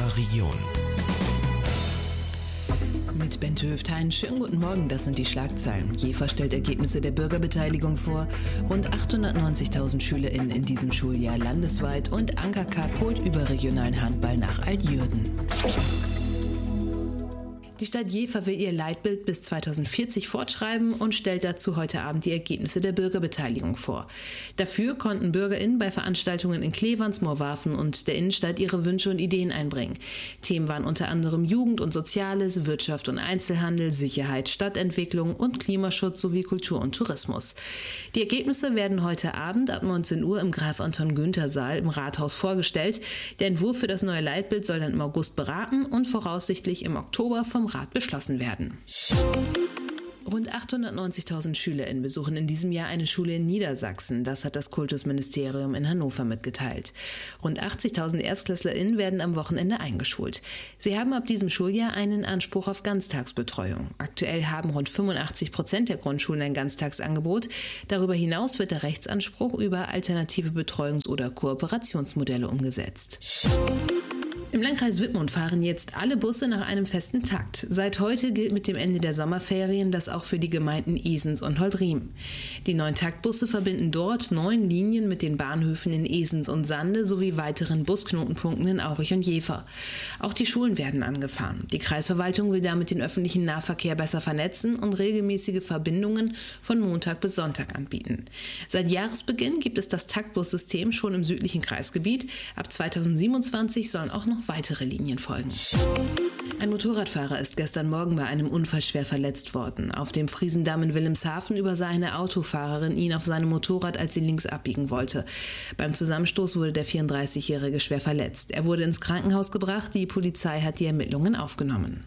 unserer Region. Mit Bent Höftein. Schönen guten Morgen, das sind die Schlagzeilen. Jever stellt Ergebnisse der Bürgerbeteiligung vor. Rund 890.000 SchülerInnen in diesem Schuljahr landesweit und Anker Cup holt überregionalen Handball nach Altjürden. Die Stadt Jever will ihr Leitbild bis 2040 fortschreiben und stellt dazu heute Abend die Ergebnisse der Bürgerbeteiligung vor. Dafür konnten BürgerInnen bei Veranstaltungen in Cleverns, Moorwafen und der Innenstadt ihre Wünsche und Ideen einbringen. Themen waren unter anderem Jugend und Soziales, Wirtschaft und Einzelhandel, Sicherheit, Stadtentwicklung und Klimaschutz sowie Kultur und Tourismus. Die Ergebnisse werden heute Abend ab 19 Uhr im Graf-Anton-Günther-Saal im Rathaus vorgestellt. Der Entwurf für das neue Leitbild soll dann im August beraten und voraussichtlich im Oktober vom Rat beschlossen werden. Rund 890.000 SchülerInnen besuchen in diesem Jahr eine Schule in Niedersachsen. Das hat das Kultusministerium in Hannover mitgeteilt. Rund 80.000 ErstklässlerInnen werden am Wochenende eingeschult. Sie haben ab diesem Schuljahr einen Anspruch auf Ganztagsbetreuung. Aktuell haben rund 85% der Grundschulen ein Ganztagsangebot. Darüber hinaus wird der Rechtsanspruch über alternative Betreuungs- oder Kooperationsmodelle umgesetzt. Im Landkreis Wittmund fahren jetzt alle Busse nach einem festen Takt. Seit heute gilt mit dem Ende der Sommerferien das auch für die Gemeinden Esens und Holdriem. Die neuen Taktbusse verbinden dort 9 Linien mit den Bahnhöfen in Esens und Sande sowie weiteren Busknotenpunkten in Aurich und Jever. Auch die Schulen werden angefahren. Die Kreisverwaltung will damit den öffentlichen Nahverkehr besser vernetzen und regelmäßige Verbindungen von Montag bis Sonntag anbieten. Seit Jahresbeginn gibt es das Taktbussystem schon im südlichen Kreisgebiet. Ab 2027 sollen auch noch weitere Linien folgen. Ein Motorradfahrer ist gestern Morgen bei einem Unfall schwer verletzt worden. Auf dem Friesendamm in Wilhelmshaven übersah eine Autofahrerin ihn auf seinem Motorrad, als sie links abbiegen wollte. Beim Zusammenstoß wurde der 34-Jährige schwer verletzt. Er wurde ins Krankenhaus gebracht. Die Polizei hat die Ermittlungen aufgenommen.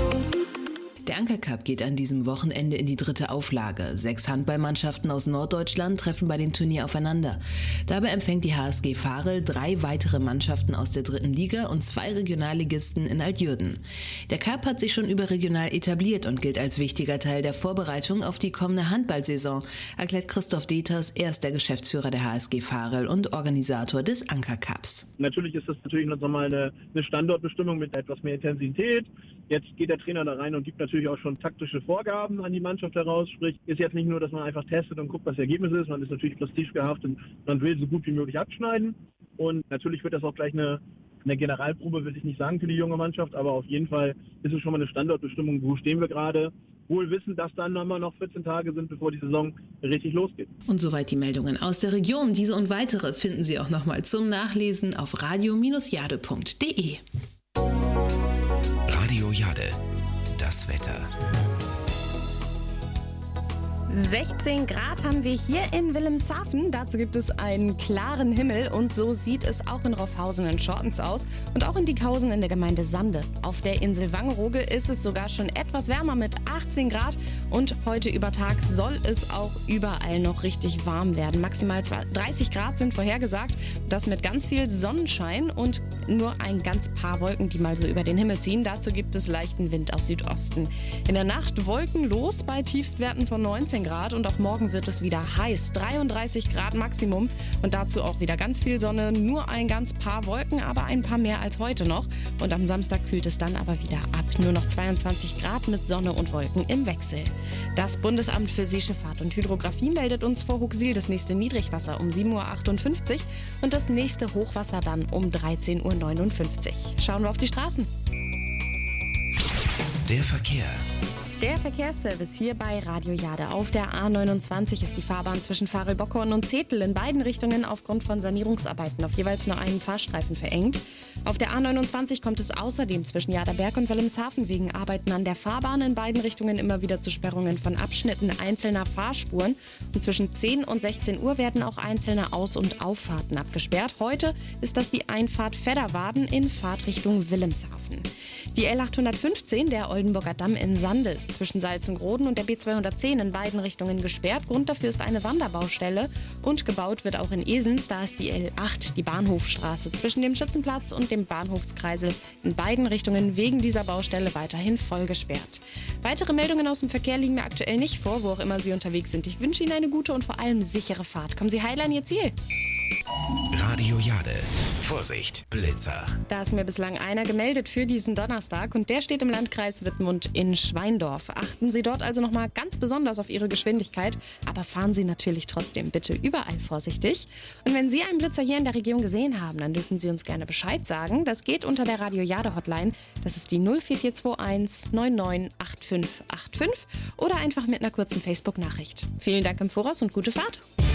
Der Anker Cup geht an diesem Wochenende in die 3. Auflage. 6 Handballmannschaften aus Norddeutschland treffen bei dem Turnier aufeinander. Dabei empfängt die HSG Varel 3 weitere Mannschaften aus der 3. Liga und 2 Regionalligisten in Altjürden. Der Cup hat sich schon überregional etabliert und gilt als wichtiger Teil der Vorbereitung auf die kommende Handballsaison, erklärt Christoph Deters, er ist der Geschäftsführer der HSG Varel und Organisator des Anker Cups. Natürlich ist das noch mal eine Standortbestimmung mit etwas mehr Intensität. Jetzt geht der Trainer da rein und gibt natürlich auch schon taktische Vorgaben an die Mannschaft heraus. Sprich, ist jetzt nicht nur, dass man einfach testet und guckt, was das Ergebnis ist. Man ist natürlich prestigehaftet und man will so gut wie möglich abschneiden. Und natürlich wird das auch gleich eine Generalprobe, will ich nicht sagen, für die junge Mannschaft. Aber auf jeden Fall ist es schon mal eine Standortbestimmung. Wo stehen wir gerade? Wohl wissen, dass dann noch 14 Tage sind, bevor die Saison richtig losgeht. Und soweit die Meldungen aus der Region. Diese und weitere finden Sie auch nochmal zum Nachlesen auf radio-jade.de. Radio Jade, das Wetter. 16 Grad haben wir hier in Wilhelmshaven. Dazu gibt es einen klaren Himmel und so sieht es auch in Roffhausen in Schortens aus und auch in Diekhausen in der Gemeinde Sande. Auf der Insel Wangerooge ist es sogar schon etwas wärmer mit 18 Grad und heute über Tag soll es auch überall noch richtig warm werden. Maximal 30 Grad sind vorhergesagt, das mit ganz viel Sonnenschein und nur ein ganz paar Wolken, die mal so über den Himmel ziehen. Dazu gibt es leichten Wind aus Südosten. In der Nacht wolkenlos bei Tiefstwerten von 19 Grad und auch morgen wird es wieder heiß. 33 Grad Maximum und dazu auch wieder ganz viel Sonne, nur ein ganz paar Wolken, aber ein paar mehr als heute noch. Und am Samstag kühlt es dann aber wieder ab. Nur noch 22 Grad mit Sonne und Wolken im Wechsel. Das Bundesamt für Seeschifffahrt und Hydrographie meldet uns vor Huxil das nächste Niedrigwasser um 7.58 Uhr und das nächste Hochwasser dann um 13.59 Uhr. Schauen wir auf die Straßen. Der Verkehr. Der Verkehrsservice hier bei Radio Jade. Auf der A29 ist die Fahrbahn zwischen Varel-Bockhorn und Zetel in beiden Richtungen aufgrund von Sanierungsarbeiten auf jeweils nur einen Fahrstreifen verengt. Auf der A29 kommt es außerdem zwischen Jaderberg und Wilhelmshaven wegen Arbeiten an der Fahrbahn in beiden Richtungen immer wieder zu Sperrungen von Abschnitten einzelner Fahrspuren. Und zwischen 10 und 16 Uhr werden auch einzelne Aus- und Auffahrten abgesperrt. Heute ist das die Einfahrt Vedderwaden in Fahrtrichtung Wilhelmshaven. Die L815, der Oldenburger Damm in Sande, ist zwischen Salzengroden und der B210 in beiden Richtungen gesperrt. Grund dafür ist eine Wanderbaustelle und gebaut wird auch in Esens. Da ist die L8, die Bahnhofstraße, zwischen dem Schützenplatz und dem Bahnhofskreisel in beiden Richtungen wegen dieser Baustelle weiterhin voll gesperrt. Weitere Meldungen aus dem Verkehr liegen mir aktuell nicht vor, wo auch immer Sie unterwegs sind. Ich wünsche Ihnen eine gute und vor allem sichere Fahrt. Kommen Sie heil an Ihr Ziel. Radio Jade. Vorsicht, Blitzer. Da ist mir bislang einer gemeldet für diesen Donnerstag und der steht im Landkreis Wittmund in Schweindorf. Achten Sie dort also nochmal ganz besonders auf Ihre Geschwindigkeit, aber fahren Sie natürlich trotzdem bitte überall vorsichtig. Und wenn Sie einen Blitzer hier in der Region gesehen haben, dann dürfen Sie uns gerne Bescheid sagen. Das geht unter der Radio Jade Hotline. Das ist die 04421 998585 oder einfach mit einer kurzen Facebook-Nachricht. Vielen Dank im Voraus und gute Fahrt.